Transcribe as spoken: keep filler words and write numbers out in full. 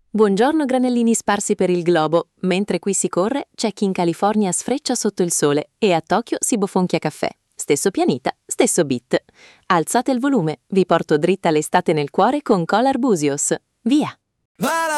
Buongiorno granellini sparsi per il globo. Mentre qui si corre, c'è chi in California sfreccia sotto il sole e a Tokyo si bofonchia caffè. Stesso pianeta, stesso beat. Alzate il volume, vi porto dritta l'estate nel cuore con Colar Busios. Via!